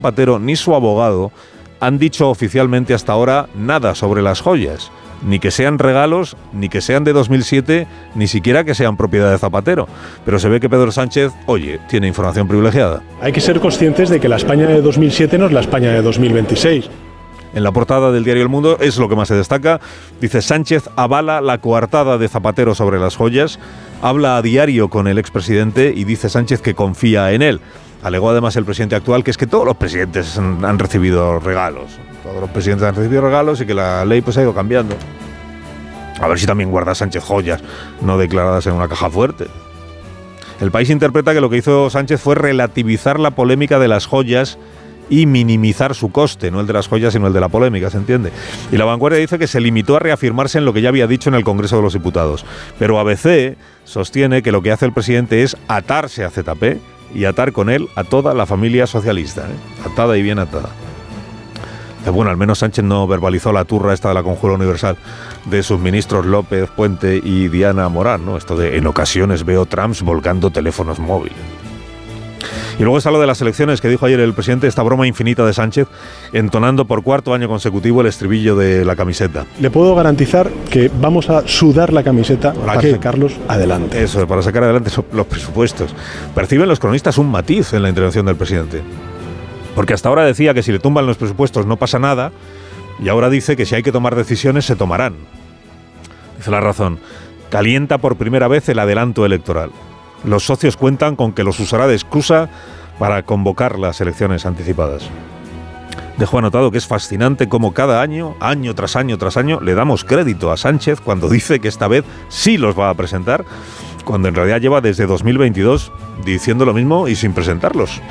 Zapatero ni su abogado han dicho oficialmente hasta ahora nada sobre las joyas. Ni que sean regalos, ni que sean de 2007, ni siquiera que sean propiedad de Zapatero. Pero se ve que Pedro Sánchez, oye, tiene información privilegiada. Hay que ser conscientes de que la España de 2007 no es la España de 2026. En la portada del diario El Mundo es lo que más se destaca. Dice: Sánchez avala la coartada de Zapatero sobre las joyas. Habla a diario con el expresidente y dice Sánchez que confía en él. Alegó además el presidente actual que es que todos los presidentes han recibido regalos. Todos los presidentes han recibido regalos y que la ley pues ha ido cambiando. A ver si también guarda Sánchez joyas no declaradas en una caja fuerte. El País interpreta que lo que hizo Sánchez fue relativizar la polémica de las joyas y minimizar su coste, no el de las joyas sino el de la polémica, ¿se entiende? Y La Vanguardia dice que se limitó a reafirmarse en lo que ya había dicho en el Congreso de los Diputados. Pero ABC sostiene que lo que hace el presidente es atarse a ZP y atar con él a toda la familia socialista, atada y bien atada. Bueno, al menos Sánchez no verbalizó la turra esta de la Conjura Universal de sus ministros López, Puente y Diana Morán, ¿no? Esto de en ocasiones veo trams volcando teléfonos móviles. Y luego está lo de las elecciones que dijo ayer el presidente, esta broma infinita de Sánchez, entonando por cuarto año consecutivo el estribillo de la camiseta. Le puedo garantizar que vamos a sudar la camiseta para sacarlos adelante. Eso, para sacar adelante los presupuestos. Perciben los cronistas un matiz en la intervención del presidente. Porque hasta ahora decía que si le tumban los presupuestos no pasa nada, y ahora dice que si hay que tomar decisiones se tomarán. Dice La Razón: calienta por primera vez el adelanto electoral. Los socios cuentan con que los usará de excusa para convocar las elecciones anticipadas. Dejó anotado que es fascinante cómo cada año, año tras año tras año, le damos crédito a Sánchez cuando dice que esta vez sí los va a presentar, cuando en realidad lleva desde 2022 diciendo lo mismo y sin presentarlos.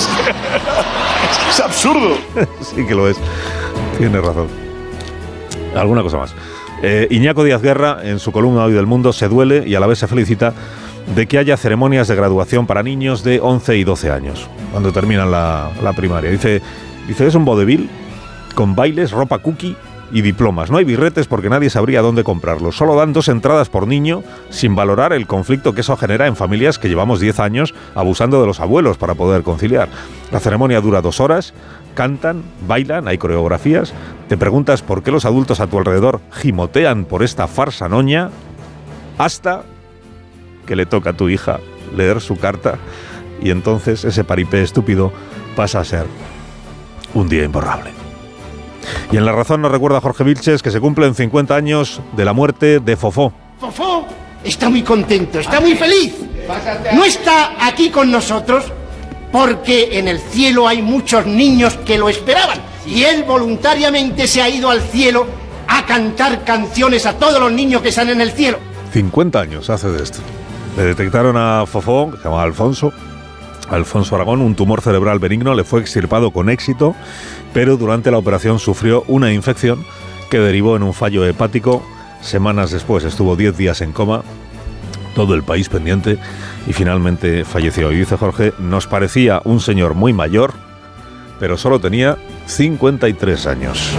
Es absurdo. Sí que lo es. Tiene razón. Alguna cosa más. Iñaco Díaz Guerra, en su columna Hoy del Mundo, se duele y a la vez se felicita de que haya ceremonias de graduación para niños de 11 y 12 años, cuando terminan la primaria. Dice, es un vodevil con bailes, ropa cookie y diplomas. No hay birretes porque nadie sabría dónde comprarlos. Solo dan 2 entradas por niño, sin valorar el conflicto que eso genera en familias que llevamos 10 años abusando de los abuelos para poder conciliar. La ceremonia dura 2 horas, cantan, bailan, hay coreografías. Te preguntas por qué los adultos a tu alrededor gimotean por esta farsa noña, hasta que le toca a tu hija leer su carta y entonces ese paripé estúpido pasa a ser un día imborrable. Y en La Razón nos recuerda Jorge Vilches que se cumplen 50 años de la muerte de Fofó. Fofó está muy contento, está muy feliz. No está aquí con nosotros porque en el cielo hay muchos niños que lo esperaban y él voluntariamente se ha ido al cielo a cantar canciones a todos los niños que están en el cielo. 50 años hace de esto. Le detectaron a Fofó, que se llamaba Alfonso Aragón, un tumor cerebral benigno, le fue extirpado con éxito, pero durante la operación sufrió una infección que derivó en un fallo hepático. Semanas después estuvo 10 días en coma, todo el país pendiente, y finalmente falleció. Y dice Jorge, nos parecía un señor muy mayor, pero solo tenía 53 años.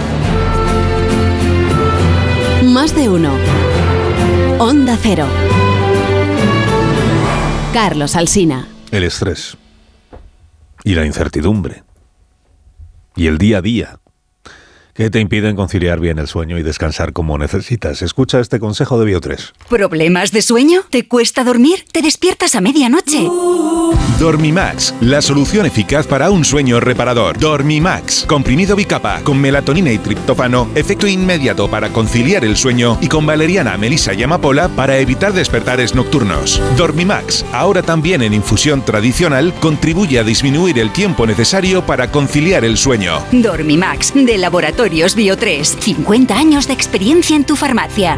Más de uno. Onda Cero. Carlos Alsina. El estrés y la incertidumbre y el día a día que te impiden conciliar bien el sueño y descansar como necesitas. Escucha este consejo de Bio3. ¿Problemas de sueño? ¿Te cuesta dormir? ¿Te despiertas a medianoche? Dormimax, la solución eficaz para un sueño reparador. Dormimax, comprimido bicapa, con melatonina y triptófano, efecto inmediato para conciliar el sueño, y con valeriana, melisa y amapola para evitar despertares nocturnos. Dormimax, ahora también en infusión tradicional, contribuye a disminuir el tiempo necesario para conciliar el sueño. Dormimax, de Laboratorios Bio3, 50 años de experiencia en tu farmacia.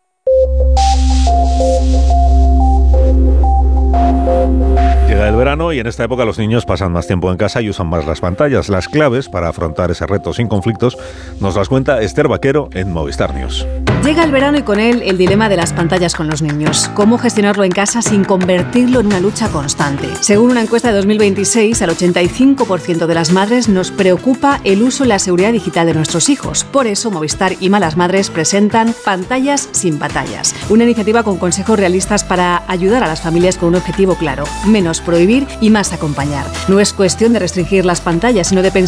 Llega el verano y en esta época los niños pasan más tiempo en casa y usan más las pantallas. Las claves para afrontar ese reto sin conflictos nos las cuenta Esther Vaquero en Movistar News. Llega el verano y con él el dilema de las pantallas con los niños. ¿Cómo gestionarlo en casa sin convertirlo en una lucha constante? Según una encuesta de 2026, al 85% de las madres nos preocupa el uso y la seguridad digital de nuestros hijos. Por eso, Movistar y Malas Madres presentan Pantallas sin Batallas, una iniciativa con consejos realistas para ayudar a las familias con un objetivo claro: menos prohibir y más acompañar. No es cuestión de restringir las pantallas, sino de pensar